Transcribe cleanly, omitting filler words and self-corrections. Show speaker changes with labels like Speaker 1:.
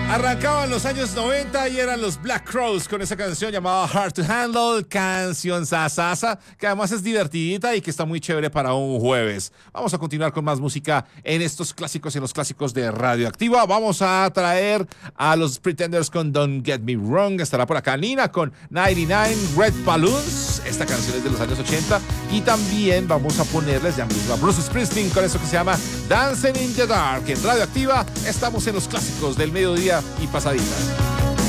Speaker 1: Arrancaban los años 90 y eran los Black Crowes con esa canción llamada Hard to Handle, canción sasasa, que además es divertidita y que está muy chévere para un jueves. Vamos a continuar con más música en estos clásicos y en los clásicos de Radioactiva. Vamos a traer a los Pretenders con Don't Get Me Wrong. Estará por acá Nina con 99 Red Balloons. Esta canción es de los años 80. Y también vamos a ponerles ya mismo a Bruce Springsteen con eso que se llama Dancing in the Dark. En Radioactiva estamos en los clásicos del mediodía y pasaditas.